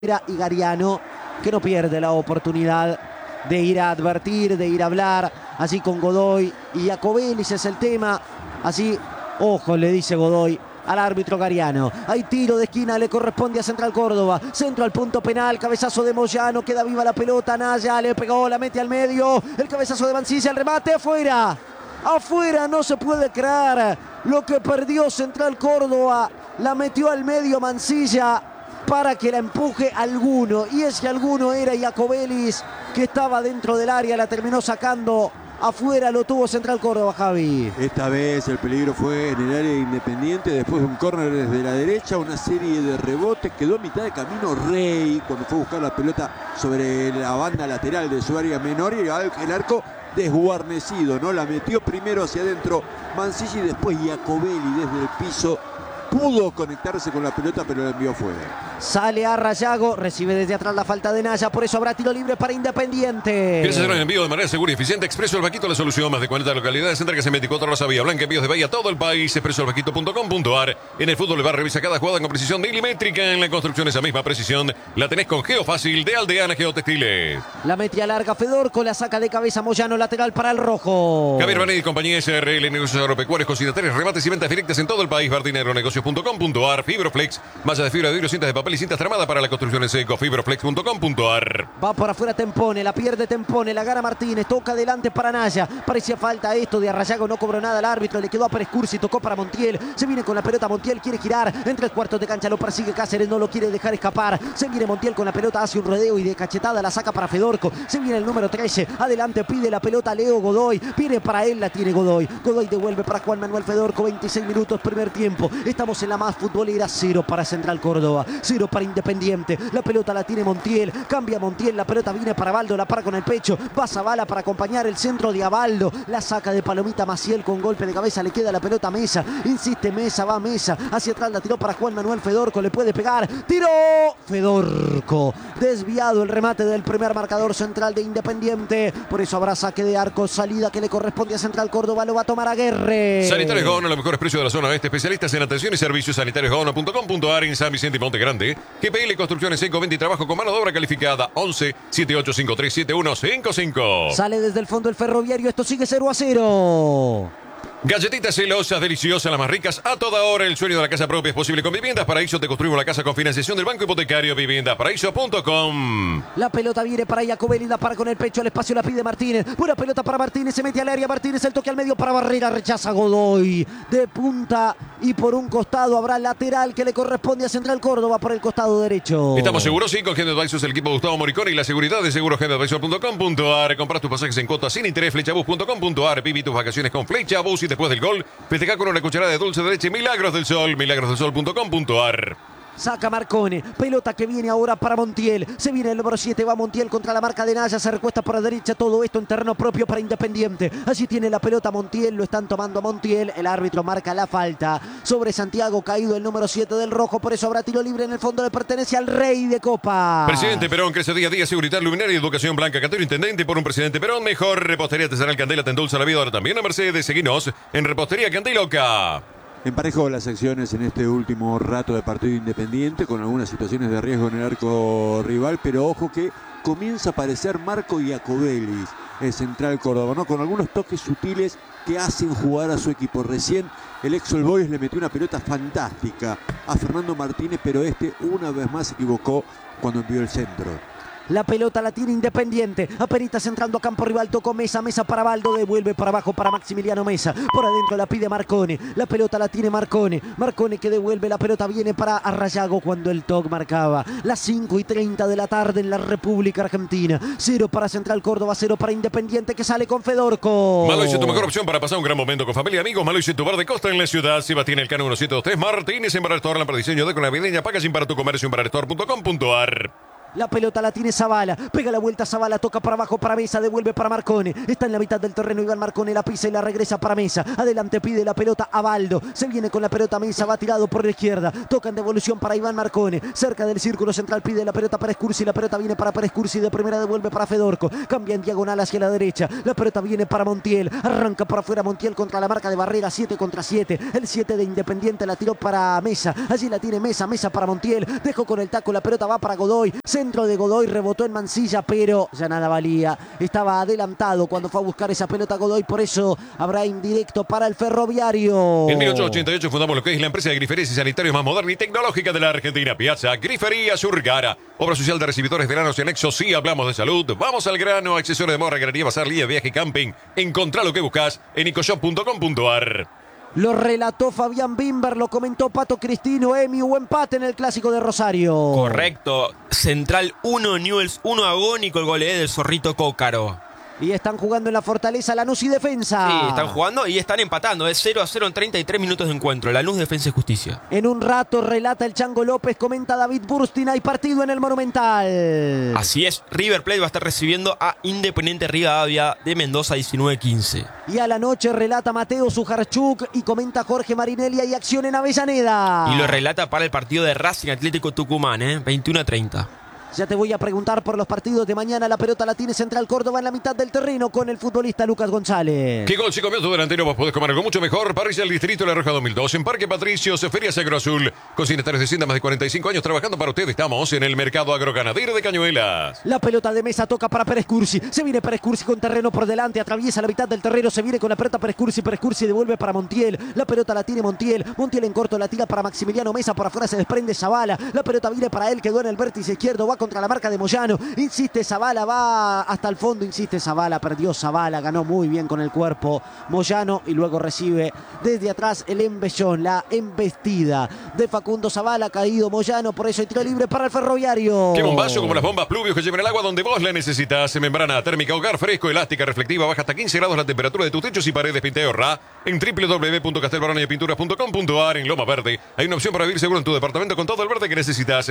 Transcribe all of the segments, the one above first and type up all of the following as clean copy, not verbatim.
y Gariano, que no pierde la oportunidad de ir a advertir, de ir a hablar, así con Godoy y Jacobelis es el tema, así, ojo, le dice Godoy al árbitro Gariano. Hay tiro de esquina, le corresponde a Central Córdoba. Centro al punto penal, cabezazo de Moyano, queda viva la pelota, Naya le pegó, la mete al medio, el cabezazo de Mancilla, el remate afuera. Afuera, no se puede creer lo que perdió Central Córdoba, la metió al medio Mancilla para que la empuje alguno, y ese alguno era Jacobelis, que estaba dentro del área, la terminó sacando afuera, lo tuvo Central Córdoba, Javi. Esta vez el peligro fue en el área Independiente, después de un córner desde la derecha, una serie de rebotes, quedó a mitad de camino Rey cuando fue a buscar la pelota sobre la banda lateral de su área menor, y el arco desguarnecido, ¿no? La metió primero hacia adentro Mancilla y después Jacobelli desde el piso pudo conectarse con la pelota, pero la envió fuera. Sale a Rayago, recibe desde atrás la falta de Naya, por eso habrá tiro libre para Independiente. ¿Quieres hacer un envío de manera segura y eficiente? Expreso El Vaquito, la solución. Más de 40 localidades, entregas en 24 horas a Vía Blanca, envíos de Bahía a todo el país. expresoelvaquito.com.ar. En el fútbol bar revisa cada jugada con precisión milimétrica. En la construcción esa misma precisión la tenés con Geofácil de Aldeana Geotextiles. La mete a larga Fedorco, la saca de cabeza Moyano, lateral para el rojo. Javier Banet y compañía SRL, negocios agropecuarios, consignatarios, remates y ventas directas en todo el país. Bardineronegocios.com.ar. Fibroflex, malla de fibra de vidrio, cintas de papel y cintas tramadas para la construcción en seco. Fibroflex.com.ar. Va por afuera Tempone, la pierde Tempone, la gana Martínez, toca adelante para Naya. Parecía falta esto de Arrayago, no cobró nada el árbitro, le quedó a Pérez Cursi, tocó para Montiel. Se viene con la pelota Montiel, quiere girar, entre el cuartos de cancha, lo persigue Cáceres, no lo quiere dejar escapar. Se viene Montiel con la pelota, hace un rodeo y de cachetada la saca para Fedorco. Se viene el número 13, adelante pide la pelota Leo Godoy, viene para él, la tiene Godoy. Godoy devuelve para Juan Manuel Fedorco, 26 minutos, primer tiempo. Estamos en la más futbolera, 0 para Central Córdoba, 0 para Independiente. La pelota la tiene Montiel, cambia Montiel, la pelota viene para Baldo, la para con el pecho, va Zavala para acompañar el centro de Abaldo, la saca de Palomita Maciel con golpe de cabeza, le queda la pelota a Mesa, insiste Mesa, va Mesa, hacia atrás la tiró para Juan Manuel Fedorco, le puede pegar, tiró Fedorco, desviado el remate del primer marcador central de Independiente, por eso habrá saque de arco, salida que le corresponde a Central Córdoba, lo va a tomar Aguerre. Sanitarios Gaona, los mejores precios de la zona este, especialistas en atención y servicios. sanitariosgaona.com.ar. en San Vicente y Monte Grande. GPL Construcciones Seco, venta y trabajo con mano de obra calificada. 11 7853 7155. Sale desde el fondo el Ferroviario, esto sigue 0-0. Galletitas celosas, deliciosas, las más ricas a toda hora. El sueño de la casa propia es posible con Viviendas Paraíso. Te construimos la casa con financiación del Banco Hipotecario. Viviendasparaíso.com. La pelota viene para Jacobelli, la para con el pecho, el espacio la pide Martínez. Buena pelota para Martínez, se mete al área Martínez, el toque al medio para Barrera, rechaza Godoy. De punta y por un costado habrá lateral que le corresponde a Central Córdoba por el costado derecho. ¿Estamos seguros? Sí, con General Advisors, el equipo de Gustavo Moricone y la seguridad de segurogeneradvisor.com.ar. Compras tus pasajes en cuotas sin interés, flechabus.com.ar. Viví tus vacaciones con Flechabus y después del gol, festeja con una cucharada de dulce de leche Milagros del Sol, milagrosdelsol.com.ar. Saca Marcone, pelota que viene ahora para Montiel, se viene el número 7, va Montiel contra la marca de Naya, se recuesta por la derecha, todo esto en terreno propio para Independiente, allí tiene la pelota Montiel, lo están tomando a Montiel, el árbitro marca la falta sobre Santiago, caído el número 7 del rojo, por eso habrá tiro libre, en el fondo le pertenece al Rey de Copa. Presidente Perón, crece día a día, seguridad, luminaria y educación blanca, Catero Intendente por un Presidente Perón, mejor repostería artesanal Candela, te endulza la vida, ahora también a Mercedes, seguinos en Repostería Candiloca. Emparejó las acciones en este último rato de partido Independiente con algunas situaciones de riesgo en el arco rival, pero ojo que comienza a aparecer Marco Jacobelis, el Central Córdoba, ¿no? Con algunos toques sutiles que hacen jugar a su equipo. Recién el ex All Boys le metió una pelota fantástica a Fernando Martínez, pero este una vez más se equivocó cuando envió el centro. La pelota la tiene Independiente. Apenitas entrando a campo rival. Tocó Mesa. Mesa para Baldo. Devuelve para abajo para Maximiliano Mesa. Por adentro la pide Marcone. La pelota la tiene Marcone. Marcone que devuelve. La pelota viene para Arrayago cuando el TOC marcaba. Las 5:30 de la tarde en la República Argentina. 0 para Central Córdoba. 0 para Independiente que sale con Fedorco. Maloise, tu mejor opción para pasar un gran momento con familia y amigos. Maloise, tu bar de costa en la ciudad. Sebastián Elcano 1723. Martínez en Bar Restaurant para diseño de con navideña. Packaging para tu comercio en barrestaurant.com.ar. La pelota la tiene Zabala, pega la vuelta Zabala, toca para abajo para Mesa, devuelve para Marcone. Está en la mitad del terreno Iván Marcone, la pisa y la regresa para Mesa. Adelante pide la pelota a Baldo, se viene con la pelota Mesa, va tirado por la izquierda. Toca en devolución para Iván Marcone, cerca del círculo central pide la pelota para Escursi. La pelota viene para Escursi, de primera devuelve para Fedorco. Cambia en diagonal hacia la derecha. La pelota viene para Montiel, arranca por afuera Montiel contra la marca de Barrera, 7 contra 7. El 7 de Independiente la tiró para Mesa. Allí la tiene Mesa para Montiel. Dejó con el taco, la pelota va para Godoy. Centro de Godoy, rebotó en Mansilla, pero ya nada valía. Estaba adelantado cuando fue a buscar esa pelota Godoy, por eso habrá indirecto para el Ferroviario. En 1888 fundamos lo que es la empresa de griferías y sanitarios más moderna y tecnológica de la Argentina, Piazza Griferías Urgara. Obra social de recibidores de granos y anexos. Sí, hablamos de salud. Vamos al grano. Accesorios de moda, galería, bazar, línea, viaje y camping. Encontrá lo que buscas en icoshop.com.ar. Lo relató Fabián Bimber, lo comentó Pato Cristino. Emi, empate en el Clásico de Rosario. Correcto. Central 1, Newell's 1, agónico el gol del Zorrito Cócaro. Y están jugando en la Fortaleza Lanús y Defensa. Sí, están jugando y están empatando. Es 0-0 en 33 minutos de encuentro. Lanús, Defensa y Justicia. En un rato relata el Chango López, comenta David Burstin. Hay partido en el Monumental. Así es, River Plate va a estar recibiendo a Independiente Rivadavia de Mendoza 19-15. Y a la noche relata Mateo Sujarchuk y comenta Jorge Marinelli. Hay acción en Avellaneda. Y lo relata para el partido de Racing Atlético Tucumán, 21-30. Ya te voy a preguntar por los partidos de mañana. La pelota la tiene Central Córdoba en la mitad del terreno con el futbolista Lucas González. ¿Qué gol se comió tu delantero? Vos podés comer algo mucho mejor. Parrilla del Distrito La Roja 2002 en Parque Patricios, Feria Sagro Azul. Consignatarios de Hacienda, más de 45 años trabajando para ustedes. Estamos en el mercado agroganadero de Cañuelas. La pelota de Mesa toca para Pérez Cursi. Se viene Pérez Cursi con terreno por delante. Atraviesa la mitad del terreno. Se viene con la pelota Pérez Cursi. Pérez Cursi devuelve para Montiel. La pelota la tiene Montiel. Montiel en corto la tira para Maximiliano Mesa. Por afuera se desprende Zabala. La pelota viene para él. Quedó en el vértice izquierdo. Va contra la marca de Moyano. Insiste Zabala, va hasta el fondo, insiste Zabala, perdió Zabala, ganó muy bien con el cuerpo Moyano y luego recibe desde atrás el embellón, la embestida de Facundo Zabala, caído Moyano, por eso hay tiro libre para el Ferroviario. Qué bombazo como las bombas Pluvios que llevan el agua donde vos la necesitas. Membrana térmica, hogar fresco, elástica, reflectiva, baja hasta 15 grados la temperatura de tus techos y paredes. Pinta y ahorra en www.castelbaronaypinturas.com.ar. En Loma Verde hay una opción para vivir seguro en tu departamento con todo el verde que necesitas.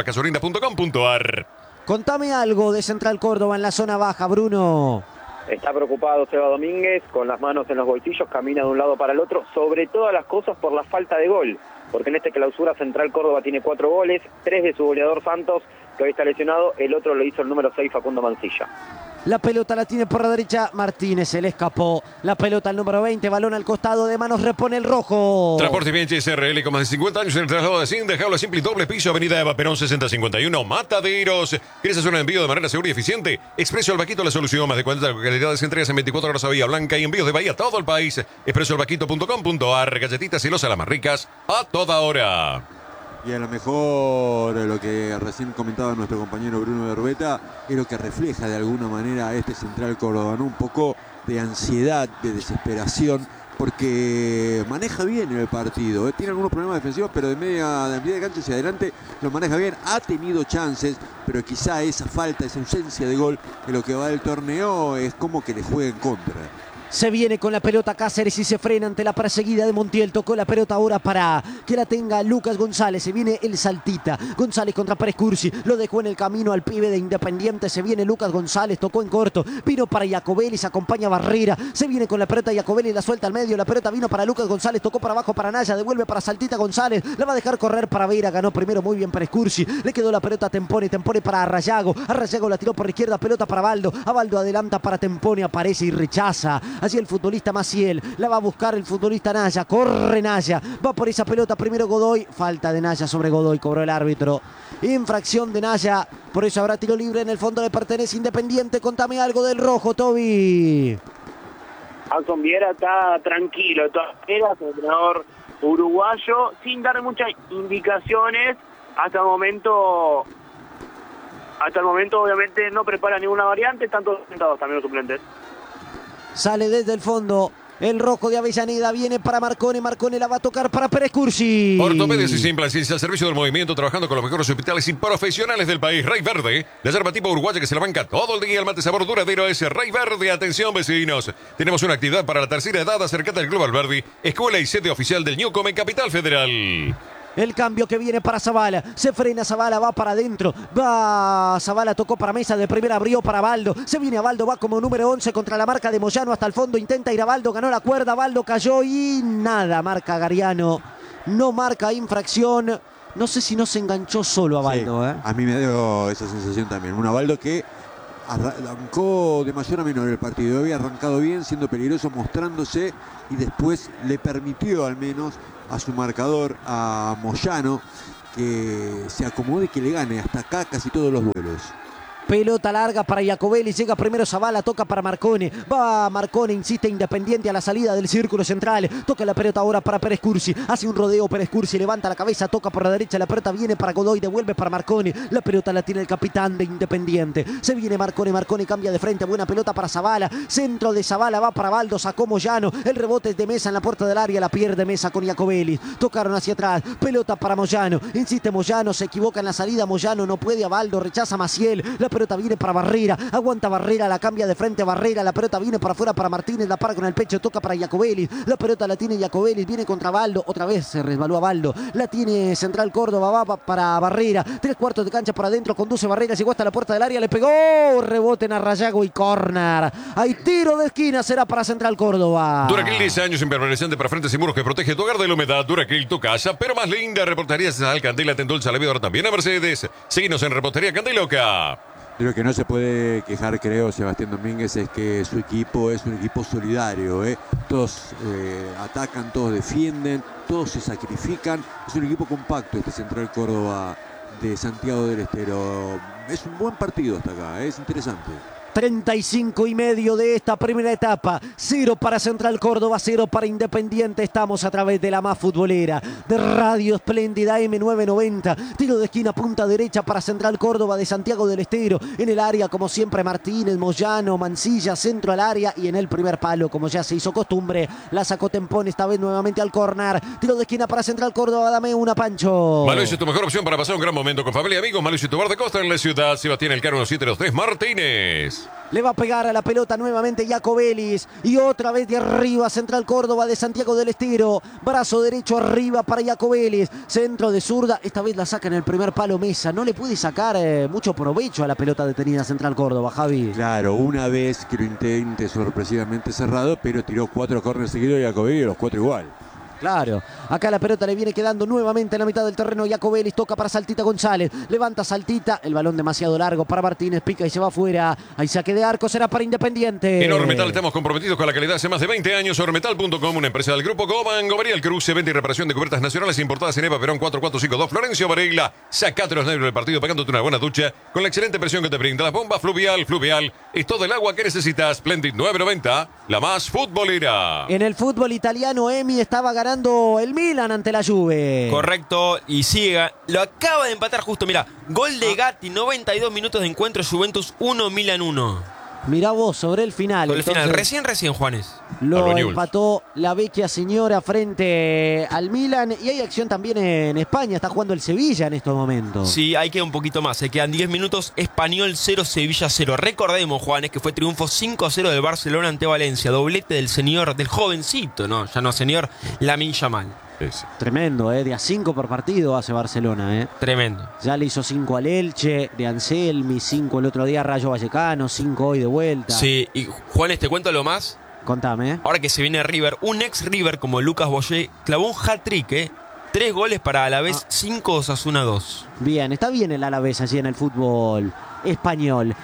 Centraltolasgasolindas.com.ar. Contame algo de Central Córdoba en la zona baja, Bruno. Está preocupado Seba Domínguez, con las manos en los bolsillos, camina de un lado para el otro, sobre todas las cosas por la falta de gol, porque en esta clausura Central Córdoba tiene 4 goles, 3 de su goleador Santos, que hoy está lesionado, el otro lo hizo el número 6, Facundo Mansilla. La pelota la tiene por la derecha Martínez, se le escapó. La pelota al número 20, balón al costado de manos, repone el rojo. Transporte Bien SRL con más de 50 años en el traslado de Cindy, jaula simple y doble piso, avenida Eva Perón 6051, Mataderos. ¿Quieres hacer un envío de manera segura y eficiente? Expreso El Vaquito, la solución, más de 40 localidades, entregas en 24 horas a Bahía Blanca y envíos de Bahía a todo el país. Expresoelvaquito.com.ar, galletitas celosas las más ricas a toda hora. Y a lo mejor lo que recién comentaba nuestro compañero Bruno Berbeta es lo que refleja de alguna manera a este Central Córdoba, ¿no? Un poco de ansiedad, de desesperación, porque maneja bien el partido, tiene algunos problemas defensivos, pero de media de cancha hacia adelante lo maneja bien, ha tenido chances, pero quizá esa falta, esa ausencia de gol en lo que va del torneo es como que le juega en contra. Se viene con la pelota Cáceres y se frena ante la perseguida de Montiel. Tocó la pelota ahora para que la tenga Lucas González. Se viene el saltita. González contra Pérez Cursi. Lo dejó en el camino al pibe de Independiente. Se viene Lucas González. Tocó en corto. Vino para Iacobelli. Se acompaña Barrera. Se viene con la pelota Iacobelli. La suelta al medio. La pelota vino para Lucas González. Tocó para abajo para Naya. Devuelve para Saltita González. La va a dejar correr para Vera. Ganó primero muy bien Pérez Cursi. Le quedó la pelota a Tempone. Tempone para Arrayago. Arrayago la tiró por la izquierda. Pelota para Baldo. A Baldo adelanta para Tempone. Aparece y rechaza. Así el futbolista Maciel, la va a buscar el futbolista Naya, corre Naya, va por esa pelota primero Godoy, falta de Naya sobre Godoy, cobró el árbitro, infracción de Naya, por eso habrá tiro libre, en el fondo le pertenece Independiente. Contame algo del rojo, Toby. Alson Viera está tranquilo, era el entrenador uruguayo, sin dar muchas indicaciones. Hasta el momento obviamente no prepara ninguna variante, están todos sentados también los suplentes. Sale desde el fondo el rojo de Avellaneda, viene para Marcone. Marcone la va a tocar para Pérez Cursi. Ortopedias y implantes al servicio del movimiento, trabajando con los mejores hospitales y profesionales del país. Rey Verde, la yerba tipo uruguaya que se la banca todo el día. El mate sabor duradero es Rey Verde. Atención, vecinos, tenemos una actividad para la tercera edad. Acercate al Club Alberdi, escuela y sede oficial del Newcom en Capital Federal. El cambio que viene para Zavala. Se frena Zavala, va para adentro. Va Zavala, tocó para Mesa. De primera abrió para Baldo. Se viene a Baldo, va como número 11 contra la marca de Moyano hasta el fondo. Intenta ir a Baldo, ganó la cuerda. Baldo cayó y nada. Marca Gariano. No marca infracción. No sé si no se enganchó solo a Baldo. Sí, a mí me dio esa sensación también. Un Baldo que arrancó de mayor a menor el partido. Había arrancado bien, siendo peligroso, mostrándose. Y después le permitió al menos a su marcador, a Moyano, que se acomode, que le gane hasta acá casi todos los duelos. Pelota larga para Jacobelli, llega primero Zavala, toca para Marcone, va Marcone, insiste Independiente a la salida del círculo central, toca la pelota ahora para Pérez Cursi, hace un rodeo Pérez Cursi, levanta la cabeza, toca por la derecha, la pelota viene para Godoy, devuelve para Marcone, la pelota la tiene el capitán de Independiente, se viene Marcone, Marcone cambia de frente, buena pelota para Zavala, centro de Zavala, va para Baldo, sacó Moyano, el rebote es de Mesa en la puerta del área, la pierde Mesa con Jacobelli, tocaron hacia atrás, pelota para Moyano, insiste Moyano, se equivoca en la salida, Moyano no puede a Baldo, rechaza Maciel, la pelota viene para Barrera, aguanta Barrera, la cambia de frente Barrera, la pelota viene para afuera para Martínez, la para con el pecho, toca para Jacobelli, la pelota la tiene Jacobelli, viene contra Baldo, otra vez se resbaló a Baldo, la tiene Central Córdoba, va para Barrera, 3/4 de cancha por adentro, conduce Barrera, llegó hasta la puerta del área, le pegó, rebote en Arrayago y córner, hay tiro de esquina, será para Central Córdoba. Duraquil 10 años impermaneciente para frentes y muros que protege tu hogar de la humedad. Duraquil, tu casa, pero más linda. Reporterías al Candela, te endulza la vida ahora también a Mercedes. Seguinos en Reportería Candeloca. De lo que no se puede quejar, creo, Sebastián Domínguez, es que su equipo es un equipo solidario. Todos atacan, todos defienden, todos se sacrifican. Es un equipo compacto este Central Córdoba de Santiago del Estero. Es un buen partido hasta acá, es interesante. 35,5 de esta primera etapa. 0 para Central Córdoba, 0 para Independiente. Estamos a través de la más futbolera de Radio Espléndida M990. Tiro de esquina, punta derecha para Central Córdoba de Santiago del Estero. En el área, como siempre, Martínez, Moyano, Mancilla, centro al área. Y en el primer palo, como ya se hizo costumbre, la sacó Tempón, esta vez nuevamente al córner. Tiro de esquina para Central Córdoba, dame una, Pancho. Malucio, tu mejor opción para pasar un gran momento con familia y amigos. Malucio, tu bar de costa en la ciudad. Sebastián Elcano, 1723 Martínez. Le va a pegar a la pelota nuevamente Jacobelli. Y otra vez de arriba Central Córdoba de Santiago del Estero. Brazo derecho arriba para Jacobelli. Centro de zurda. Esta vez la saca en el primer palo Mesa. No le puede sacar mucho provecho a la pelota detenida Central Córdoba, Javi. Claro, una vez que lo intente sorpresivamente cerrado, pero tiró 4 córneres seguidos y Jacobelli los 4 igual. Claro, acá la pelota le viene quedando nuevamente en la mitad del terreno. Jacobelli toca para Saltita González. Levanta Saltita, el balón demasiado largo para Martínez, pica y se va afuera. Hay saque de arco, será para Independiente. En Ormetal estamos comprometidos con la calidad hace más de 20 años. Ormetal.com, una empresa del grupo Goban, Gobarial Cruce, venta y reparación de cubiertas nacionales importadas en Eva Perón 4452, Florencio Varela. Sacate los nervios del partido pegándote una buena ducha con la excelente presión que te brinda la bomba Fluvial. Fluvial es todo el agua que necesitas. Splendid 990, la más futbolera. En el fútbol italiano, Emi estaba ganando el Milan ante la Juve. Correcto, y sigue. Lo acaba de empatar justo, mira. Gol de Gatti, 92 minutos de encuentro, Juventus 1, Milan 1. Mirá vos, sobre el final. Sobre el final, recién, Juanes. Lo empató la vecchia señora frente al Milan. Y hay acción también en España. Está jugando el Sevilla en estos momentos. Sí, ahí queda un poquito más. Se quedan 10 minutos. Español 0, Sevilla 0. Recordemos, Juanes, que fue triunfo 5-0 del Barcelona ante Valencia. Doblete del señor, del jovencito, no, ya no señor, Lamine Yamal. Sí. Tremendo, de a 5 por partido hace Barcelona. Tremendo. Ya le hizo 5 al Elche, de Anselmi, 5 el otro día a Rayo Vallecano, 5 hoy de vuelta. Sí, y Juanes, te cuento lo más. Contame. Ahora que se viene River, un ex River como Lucas Boyé clavó un hat-trick, 3 goles para Alavés, 5 Osasuna 2. Bien, está bien el Alavés allí en el fútbol español.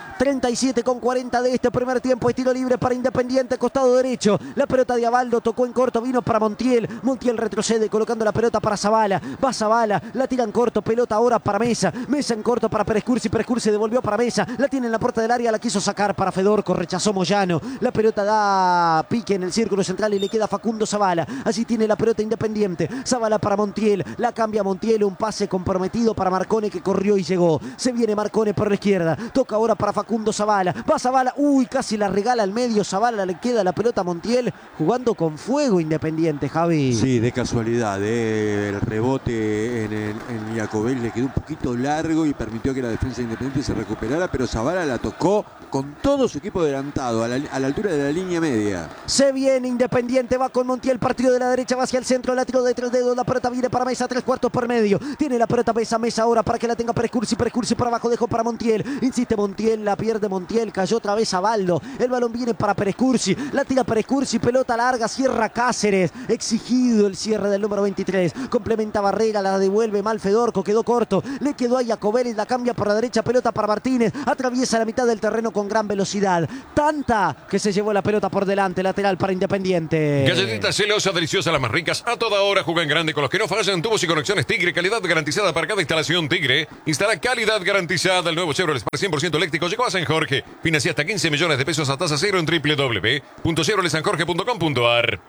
37,40 de este primer tiempo. Estilo libre para Independiente, costado derecho. La pelota de Abaldo tocó en corto, vino para Montiel. Montiel retrocede colocando la pelota para Zavala. Va Zavala, la tira en corto, pelota ahora para Mesa. Mesa en corto para Pérez Cursi. Pérez Cursi devolvió para Mesa. La tiene en la puerta del área, la quiso sacar para Fedorco, rechazó Moyano. La pelota da pique en el círculo central y le queda Facundo Zavala. Así tiene la pelota Independiente. Zavala para Montiel, la cambia Montiel, un pase comprometido para marcar Marcone que corrió y llegó. Se viene Marcone por la izquierda. Toca ahora para Facundo Zavala. Va Zavala. Uy, casi la regala al medio. Zavala le queda la pelota a Montiel. Jugando con fuego Independiente, Javi. Sí, de casualidad. El rebote en Jacobelli le quedó un poquito largo y permitió que la defensa de Independiente se recuperara, pero Zavala la tocó con todo su equipo adelantado, a la altura de la línea media. Se viene Independiente, va con Montiel, partido de la derecha, va hacia el centro, la tiro de 3 dedos, la pelota viene para Mesa, 3/4 por medio. Tiene la pelota Mesa ahora para que la tenga Prescursi por abajo, dejó para Montiel. Insiste Montiel, la pierde Montiel, cayó otra vez a Baldo. El balón viene para Prescursi, la tira Prescursi, pelota larga, cierra Cáceres. Exigido el cierre del número 23. Complementa Barrera, la devuelve mal Fedorco, quedó corto. Le quedó a Jacobelli, la cambia por la derecha, pelota para Martínez. Atraviesa la mitad del terreno con gran velocidad. Tanta que se llevó la pelota por delante, lateral para Independiente. Galletitas celosas, deliciosas, las más ricas. A toda hora juegan grande con los que no fallan. Tubos y conexiones Tigre, calidad garantizada para cada instalación Tigre. Instala calidad garantizada. El nuevo Chevrolet Spark 100% eléctrico llegó a San Jorge. Financia hasta 15 millones de pesos a tasa cero en www.chevroletsanjorge.com.ar.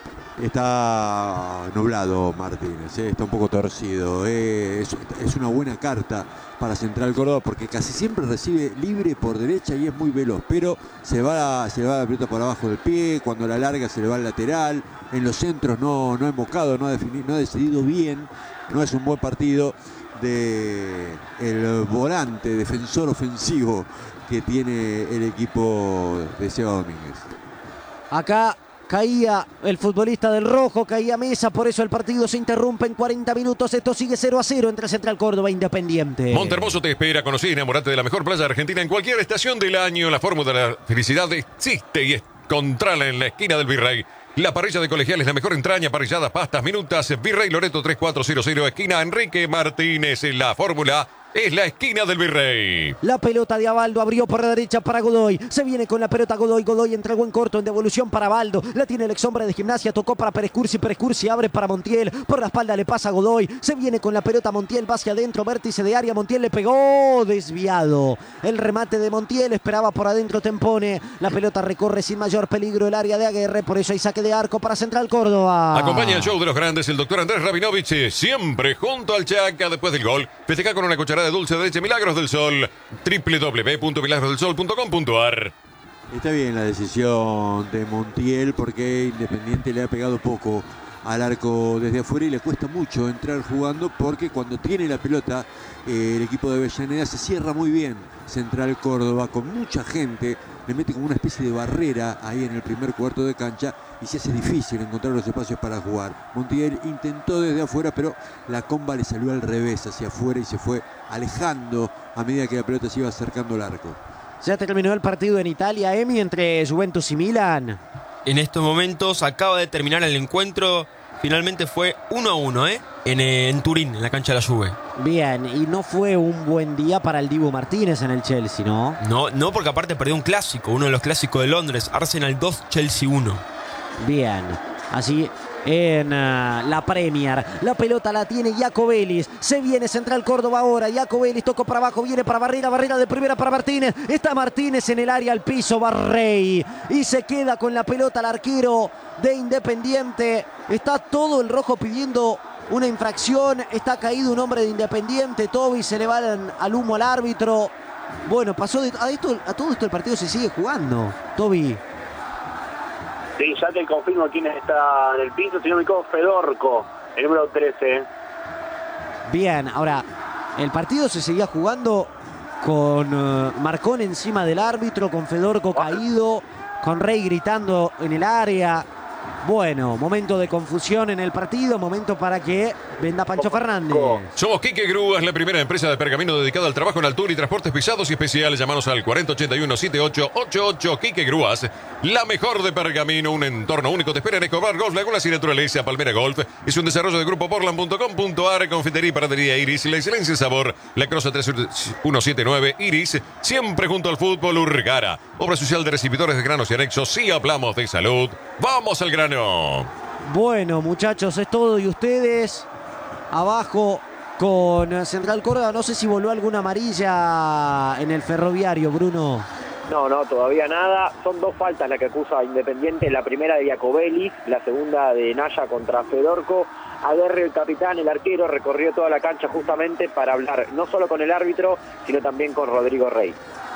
Está nublado Martínez, está un poco torcido. Es una buena carta para Central Córdoba porque casi siempre recibe libre por derecha y es muy veloz, pero se va la pelota por abajo del pie, cuando la larga se le va al lateral. En los centros no ha embocado, no ha decidido bien. No es un buen partido del volante, defensor ofensivo que tiene el equipo de Seba Domínguez. Acá caía el futbolista del rojo, caía Mesa, por eso el partido se interrumpe en 40 minutos. Esto sigue 0-0 entre Central Córdoba e Independiente. Montermoso te espera. Conocí y enamorate de la mejor playa de Argentina en cualquier estación del año. La fórmula de la felicidad existe y encontrala en la esquina del Virrey. La parrilla de Colegiales, la mejor entraña, parrilladas, pastas, minutas. Virrey Loreto 3400, esquina Enrique Martínez. La fórmula es la esquina del Virrey. La pelota de Abaldo abrió por la derecha para Godoy. Se viene con la pelota Godoy entregó en corto en devolución para Abaldo. La tiene el ex hombre de Gimnasia, tocó para Prescursi abre para Montiel. Por la espalda le pasa a Godoy. Se viene con la pelota Montiel, va hacia adentro, vértice de área. Montiel le pegó, desviado. El remate de Montiel, esperaba por adentro Tempone. La pelota recorre sin mayor peligro el área de Aguerre. Por eso hay saque de arco para Central Córdoba. Acompaña el show de los grandes el doctor Andrés Rabinovich, siempre junto al Chaca después del gol. Festeja con una cucharada de dulce de leche Milagros del Sol. www.milagrosdelsol.com.ar. Está bien la decisión de Montiel porque Independiente le ha pegado poco al arco desde afuera y le cuesta mucho entrar jugando porque cuando tiene la pelota el equipo de Avellaneda se cierra muy bien. Central Córdoba con mucha gente le mete como una especie de barrera ahí en el primer cuarto de cancha y se hace difícil encontrar los espacios para jugar. Montiel intentó desde afuera, pero la comba le salió al revés hacia afuera y se fue alejando a medida que la pelota se iba acercando al arco. Ya terminó el partido en Italia, Emi, entre Juventus y Milan. En estos momentos acaba de terminar el encuentro. Finalmente fue 1-1, en Turín, en la cancha de la Juve. Bien, y no fue un buen día para el Dibu Martínez en el Chelsea, ¿no? No, porque aparte perdió un clásico, uno de los clásicos de Londres, Arsenal 2, Chelsea 1. Bien, así en la Premier. La pelota la tiene Jacobelli. Se viene Central Córdoba ahora. Jacobelli tocó para abajo, viene para Barrera. Barrera de primera para Martínez. Está Martínez en el área al piso. Barrey. Y se queda con la pelota el arquero de Independiente. Está todo el rojo pidiendo una infracción. Está caído un hombre de Independiente. Toby se le va al humo al árbitro. Bueno, pasó a todo esto el partido se sigue jugando. Toby. Sí, ya te confirmo quién está en el piso, si no me equivoco, Fedorco, el número 13. Bien, ahora, el partido se seguía jugando con Marcón encima del árbitro, con Fedorco caído, con Rey gritando en el área. Bueno, momento de confusión en el partido, momento para que venda Pancho Fernández. Somos Quique Grúas, la primera empresa de pergamino dedicada al trabajo en altura y transportes pesados y especiales. Llámanos al 4081-7888. Quique Grúas, la mejor de pergamino, un entorno único. Te espera en Escobar Golf, Lagunas y Naturaleza. Palmera Golf es un desarrollo de Grupo Portland.com.ar. Confitería y panadería Iris, la excelencia y sabor. La Crosa 3179 Iris, siempre junto al fútbol. Urgara, obra social de recibidores de granos y anexos. Si hablamos de salud, vamos al grano. Bueno, muchachos, es todo. Y ustedes abajo con Central Córdoba. No sé si volvió alguna amarilla en el Ferroviario, Bruno. No, todavía nada. Son dos faltas las que acusa Independiente. La primera de Jacobelli, la segunda de Naya contra Fedorco. Aguerre, el capitán, el arquero, recorrió toda la cancha justamente para hablar no solo con el árbitro, sino también con Rodrigo Rey.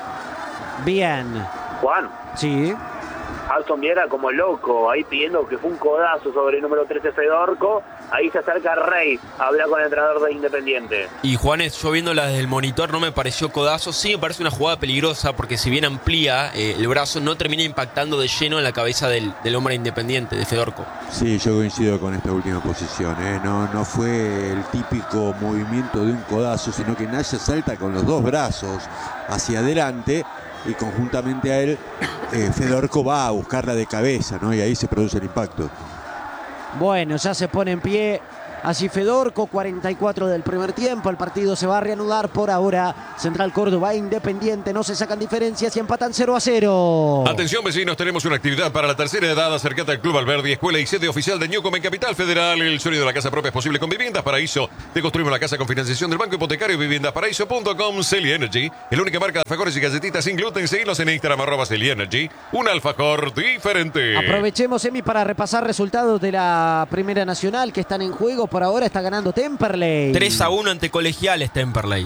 Bien. Juan, Sí. Alson Viera como loco, ahí pidiendo que fue un codazo sobre el número 13 Fedorco. Ahí se acerca Rey a hablar con el entrenador de Independiente. Y Juanes, yo viéndola desde el monitor no me pareció codazo, sí me parece una jugada peligrosa porque si bien amplía el brazo no termina impactando de lleno en la cabeza del hombre Independiente, de Fedorco. Sí, yo coincido con esta última posición. No fue el típico movimiento de un codazo, sino que Naya salta con los dos brazos hacia adelante y conjuntamente a él Fedorco va a buscarla de cabeza, ¿no? Y ahí se produce el impacto. Bueno, ya se pone en pie allí Fedorco, 44 del primer tiempo. El partido se va a reanudar por ahora. Central Córdoba, Independiente, no se sacan diferencias y empatan 0-0. Atención vecinos, tenemos una actividad para la tercera edad. Acércate al Club Alberdi, escuela y sede oficial de Newcom en Capital Federal. El sueño de la casa propia es posible con Viviendas Paraíso. Te construimos la casa con financiación del Banco Hipotecario y viviendasparaíso.com. Celi Energy, la única marca de alfajores y galletitas sin gluten. Seguinos en Instagram, @Celi Energy. Un alfajor diferente. Aprovechemos, Emi, para repasar resultados de la Primera Nacional que están en juego. Por ahora está ganando Temperley. 3-1 ante Colegiales Temperley.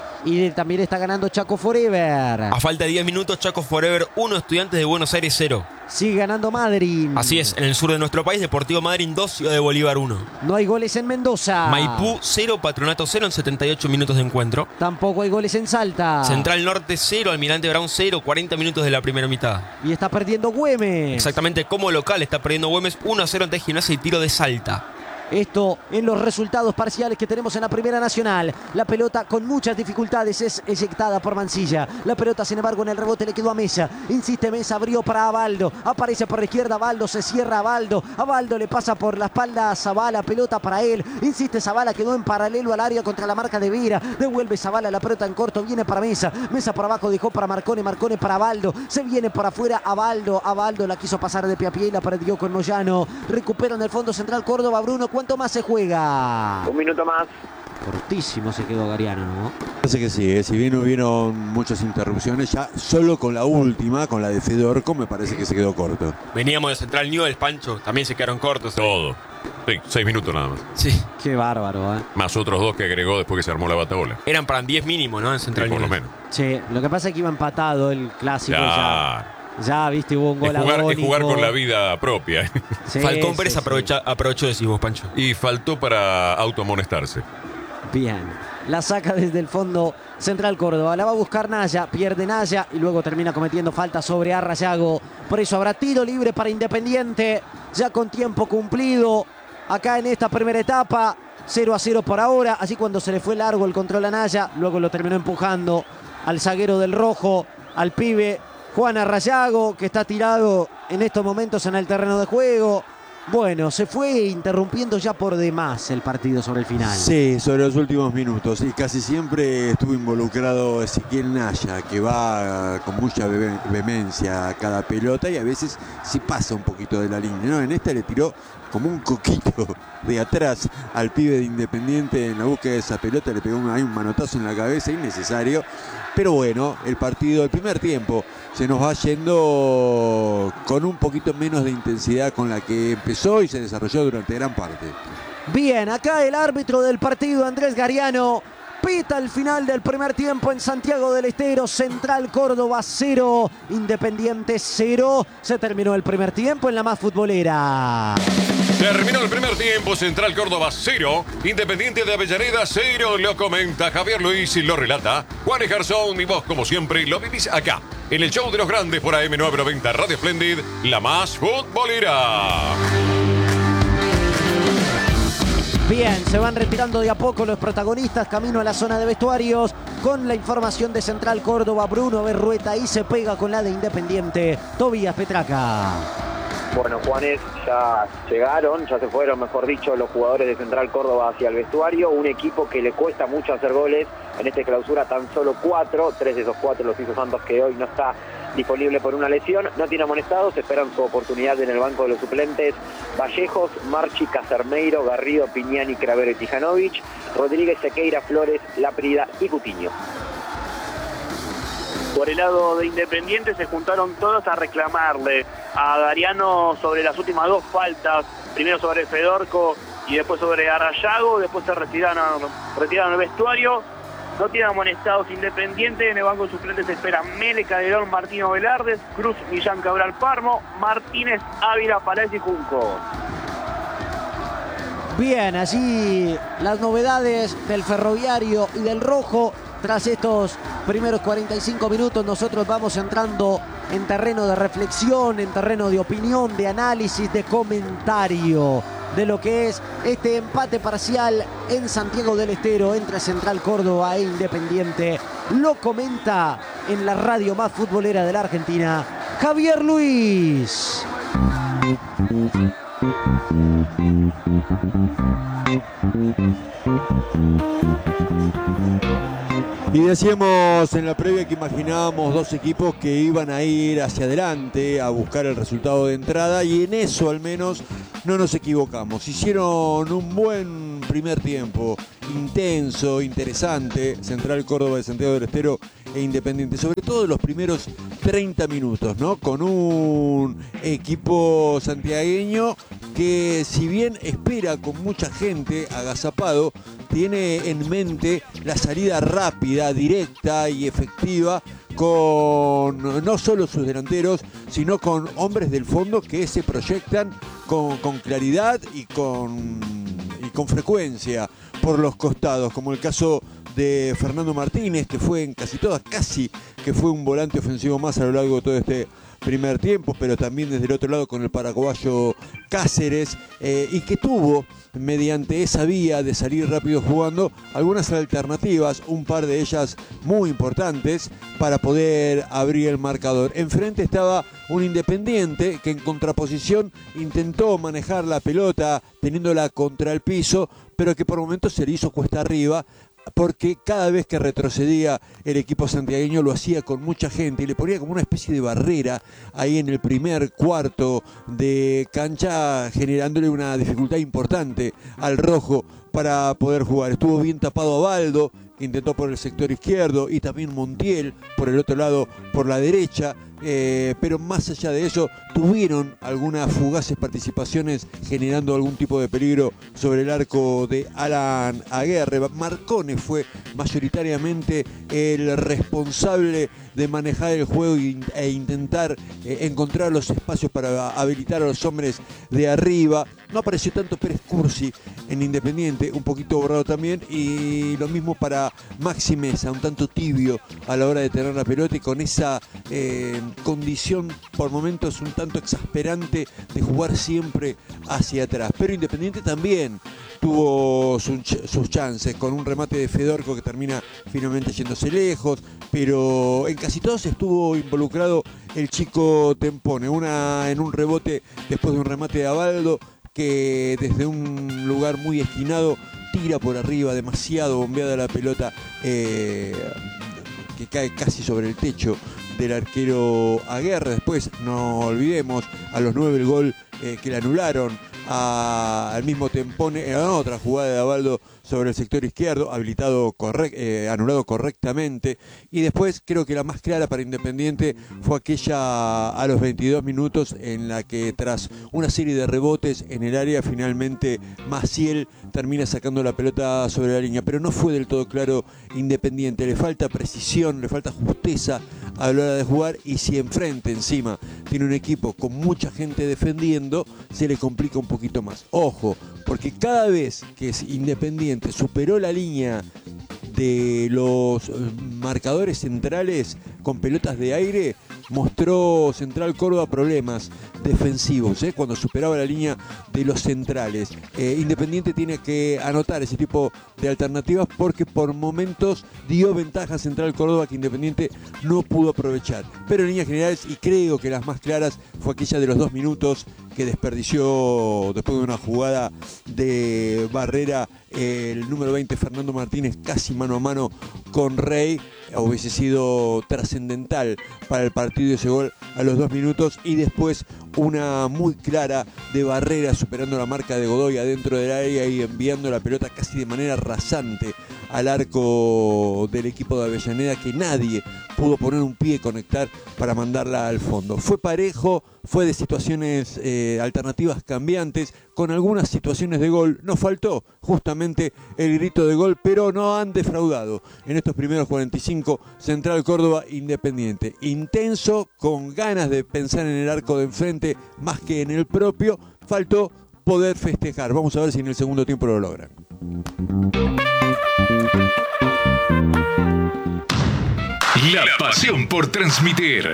Y también está ganando Chaco Forever. A falta de 10 minutos, Chaco Forever 1, Estudiantes de Buenos Aires 0. Sigue ganando Madryn. Así es, en el sur de nuestro país, Deportivo Madryn 2, Ciudad de Bolívar 1. No hay goles en Mendoza. Maipú 0, Patronato 0 en 78 minutos de encuentro. Tampoco hay goles en Salta. Central Norte 0, Almirante Brown 0, 40 minutos de la primera mitad. Y está perdiendo Güemes. Exactamente como local está perdiendo Güemes 1-0 ante Gimnasia y Tiro de Salta. Esto en los resultados parciales que tenemos en la Primera Nacional. La pelota con muchas dificultades es eyectada por Mancilla. La pelota, sin embargo, en el rebote le quedó a Mesa. Insiste Mesa, abrió para Abaldo. Aparece por la izquierda Abaldo, se cierra Abaldo. Abaldo le pasa por la espalda a Zabala, pelota para él. Insiste Zabala, quedó en paralelo al área contra la marca de Vera. Devuelve Zabala, la pelota en corto, viene para Mesa. Mesa por abajo, dejó para Marcone, Marcone para Abaldo. Se viene por afuera Abaldo. Abaldo la quiso pasar de pie a pie y la perdió con Moyano. Recupera en el fondo Central Córdoba, Bruno. ¿Cuánto más se juega? Un minuto más. Cortísimo se quedó Gariano, ¿no? Parece que sí, si bien hubieron muchas interrupciones, ya solo con la última, con la de Fedorco, me parece que se quedó corto. Veníamos de Central Newell's, Pancho, también se quedaron cortos. Todo. Sí, 6 minutos nada más. Sí, Qué bárbaro, ¿eh? Más otros 2 que agregó después que se armó la batabola. eran para 10 mínimo, ¿no? En Central Por lo Newell's. menos. Sí, lo que pasa es que iba empatado el clásico Ya. ya, viste, hubo un gol Es jugar agónico. con la vida propia. Sí, Falcón Pérez sí, aprovechó, decimos, Pancho. Y faltó para autoamonestarse. sí. Bien. La saca desde el fondo Central Córdoba. La va a buscar Naya. Pierde Naya y luego termina cometiendo falta sobre Arrayago. Por eso habrá tiro libre para Independiente. Ya con tiempo cumplido. Acá en esta primera etapa. 0-0 por ahora. Así cuando se le fue largo el control a Naya. Luego lo terminó empujando al zaguero del Rojo. Al pibe Juan Arrayago, que está tirado en estos momentos en el terreno de juego. Bueno, se fue interrumpiendo ya por demás el partido sobre el final. Sí, sobre los últimos minutos. Y casi siempre estuvo involucrado Ezequiel Naya, que va con mucha vehemencia a cada pelota y a veces sí pasa un poquito de la línea, ¿no? En esta le tiró como un coquito de atrás al pibe de Independiente en la búsqueda de esa pelota. Le pegó ahí un manotazo en la cabeza, innecesario. Pero bueno, el partido, el primer tiempo, se nos va yendo con un poquito menos de intensidad con la que empezó y se desarrolló durante gran parte. Bien, acá el árbitro del partido, Andrés Gariano, pita el final del primer tiempo en Santiago del Estero. Central Córdoba 0, Independiente 0. Se terminó el primer tiempo en la más futbolera. Terminó el primer tiempo, Central Córdoba 0, Independiente de Avellaneda 0, lo comenta Javier Luis y lo relata Juan Ejarzón y vos como siempre lo vivís acá, en el show de los grandes por AM990 Radio Splendid, la más futbolera. Bien, se van retirando de a poco los protagonistas camino a la zona de vestuarios con la información de Central Córdoba. Bruno Berrueta y se pega con la de Independiente, Tobías Petraca. Bueno, Juanes, ya llegaron, ya se fueron, mejor dicho, los jugadores de Central Córdoba hacia el vestuario. Un equipo que le cuesta mucho hacer goles. En esta clausura tan solo 4, 3 de esos 4 los hizo Santos, que hoy no está disponible por una lesión. No tiene amonestados, esperan su oportunidad en el banco de los suplentes. Vallejos, Marchi, Casermeiro, Garrido, Piñani, Cravero y Tijanovic. Rodríguez, Sequeira, Flores, Laprida y Cutiño. Por el lado de Independiente se juntaron todos a reclamarle a Gariano sobre las últimas 2 faltas, primero sobre Fedorco y después sobre Arrayago, después se retiraron al vestuario. No tienen amonestados Independiente. En el banco de suplentes se esperan Mele, Calderón, Martino Velardes, Cruz, Millán, Cabral, Parmo, Martínez, Ávila, Paláez y Junco. Bien, allí las novedades del Ferroviario y del Rojo. Tras estos primeros 45 minutos nosotros vamos entrando en terreno de reflexión, en terreno de opinión, de análisis, de comentario de lo que es este empate parcial en Santiago del Estero entre Central Córdoba e Independiente. Lo comenta en la radio más futbolera de la Argentina, Javier Luis. Y decíamos en la previa que imaginábamos dos equipos que iban a ir hacia adelante a buscar el resultado de entrada, y en eso al menos no nos equivocamos. Hicieron un buen primer tiempo, intenso, interesante, Central Córdoba de Santiago del Estero e Independiente, sobre todo los primeros 30 minutos, ¿no? Con un equipo santiagueño que, si bien espera con mucha gente agazapado, tiene en mente la salida rápida, directa y efectiva con no solo sus delanteros, sino con hombres del fondo que se proyectan con claridad y con frecuencia por los costados, como el caso de Fernando Martínez, que fue en casi todas, casi que fue un volante ofensivo más a lo largo de todo este primer tiempo, pero también desde el otro lado con el paraguayo Cáceres, y que tuvo, mediante esa vía de salir rápido jugando, algunas alternativas, un par de ellas muy importantes para poder abrir el marcador. Enfrente estaba un Independiente que en contraposición intentó manejar la pelota teniéndola contra el piso, pero que por momentos se le hizo cuesta arriba, porque cada vez que retrocedía el equipo santiagueño lo hacía con mucha gente y le ponía como una especie de barrera ahí en el primer cuarto de cancha, generándole una dificultad importante al rojo para poder jugar. Estuvo bien tapado Abaldo, que intentó por el sector izquierdo, y también Montiel por el otro lado, por la derecha, pero más allá de eso tuvieron algunas fugaces participaciones generando algún tipo de peligro sobre el arco de Alan Aguerre. Marcone fue mayoritariamente el responsable de manejar el juego e intentar encontrar los espacios para habilitar a los hombres de arriba. No apareció tanto Pérez Cursi en Independiente, un poquito borrado también, y lo mismo para Maxi Mesa, un tanto tibio a la hora de tener la pelota y con esa condición por momentos un tanto exasperante de jugar siempre hacia atrás. Pero Independiente también tuvo sus chances, con un remate de Fedorco que termina finalmente yéndose lejos, pero en casi todos estuvo involucrado el chico Tempone, una en un rebote después de un remate de Abaldo, que desde un lugar muy esquinado tira por arriba, demasiado bombeada la pelota, que cae casi sobre el techo del arquero Aguerre. Después, no olvidemos, a los 9 el gol que le anularon al mismo Tempone en otra jugada de Abaldo sobre el sector izquierdo, anulado correctamente. Y después creo que la más clara para Independiente fue aquella a los 22 minutos en la que, tras una serie de rebotes en el área, finalmente Maciel termina sacando la pelota sobre la línea, pero no fue del todo claro Independiente. Le falta precisión, le falta justeza a la hora de jugar, y si enfrente encima tiene un equipo con mucha gente defendiendo, se le complica un poquito más. Ojo, porque cada vez que Independiente superó la línea de los marcadores centrales con pelotas de aire, mostró Central Córdoba problemas defensivos, cuando superaba la línea de los centrales. Independiente tiene que anotar ese tipo de alternativas, porque por momentos dio ventaja a Central Córdoba que Independiente no pudo aprovechar. Pero en líneas generales, y creo que las más claras, fue aquella de los 2 minutos que desperdició después de una jugada de barrera el número 20 Fernando Martínez, casi mano a mano con Rey. Hubiese sido trascendental para el partido ese gol a los 2 minutos, y después una muy clara de Barrera superando la marca de Godoy adentro del área y enviando la pelota casi de manera rasante al arco del equipo de Avellaneda, que nadie pudo poner un pie, conectar para mandarla al fondo. Fue parejo, fue de situaciones alternativas cambiantes, con algunas situaciones de gol. Nos faltó justamente el grito de gol, pero no han defraudado en estos primeros 45. Central Córdoba Independiente. Intenso, con ganas de pensar en el arco de enfrente más que en el propio. Faltó poder festejar. Vamos a ver si en el segundo tiempo lo logran. La pasión por transmitir.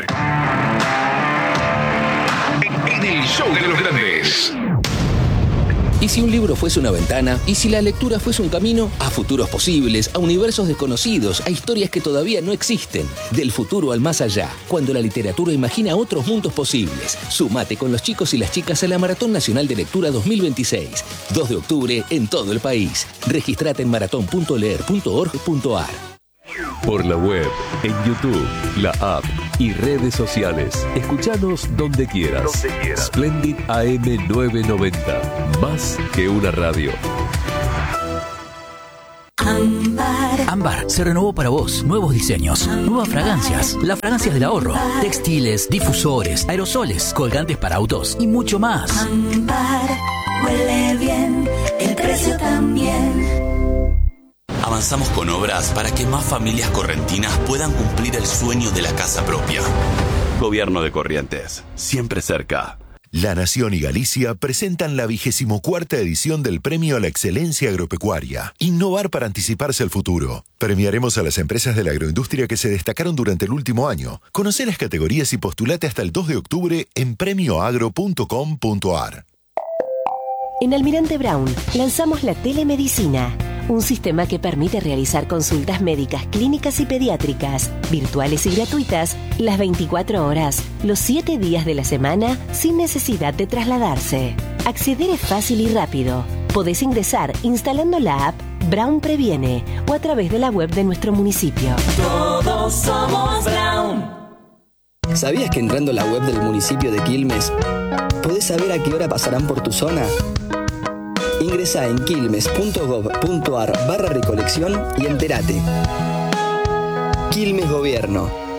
En el show de los grandes. ¿Y si un libro fuese una ventana? ¿Y si la lectura fuese un camino? A futuros posibles, a universos desconocidos, a historias que todavía no existen. Del futuro al más allá, cuando la literatura imagina otros mundos posibles. Sumate con los chicos y las chicas a la Maratón Nacional de Lectura 2026. 2 de octubre en todo el país. Registrate en maratón.leer.org.ar. Por la web, en YouTube, la app y redes sociales. Escuchanos donde quieras. Splendid AM 990. Más que una radio. Ámbar se renovó para vos. Nuevos diseños, nuevas fragancias, las fragancias del ahorro, textiles, difusores, aerosoles, colgantes para autos y mucho más. Ámbar huele bien, el precio también. Avanzamos con obras para que más familias correntinas puedan cumplir el sueño de la casa propia. Gobierno de Corrientes, siempre cerca. La Nación y Galicia presentan la 24ª edición del Premio a la Excelencia Agropecuaria. Innovar para anticiparse al futuro. Premiaremos a las empresas de la agroindustria que se destacaron durante el último año. Conoce las categorías y postulate hasta el 2 de octubre en premioagro.com.ar. En Almirante Brown lanzamos la telemedicina, un sistema que permite realizar consultas médicas, clínicas y pediátricas, virtuales y gratuitas, las 24 horas, los 7 días de la semana, sin necesidad de trasladarse. Acceder es fácil y rápido. Podés ingresar instalando la app Brown Previene o a través de la web de nuestro municipio. Todos somos Brown. ¿Sabías que entrando a la web del municipio de Quilmes podés saber a qué hora pasarán por tu zona? Ingresá en quilmes.gov.ar/recolección y entérate. Quilmes Gobierno.